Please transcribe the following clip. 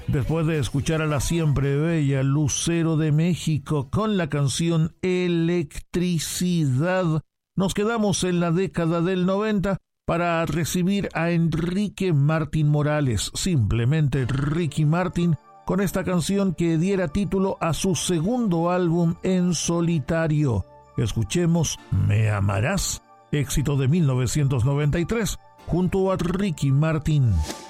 Después de escuchar a la siempre bella Lucero de México con la canción Electricidad, nos quedamos en la década del 90 para recibir a Enrique Martín Morales, simplemente Ricky Martin, con esta canción que diera título a su segundo álbum en solitario. Escuchemos Me Amarás, éxito de 1993, junto a Ricky Martin.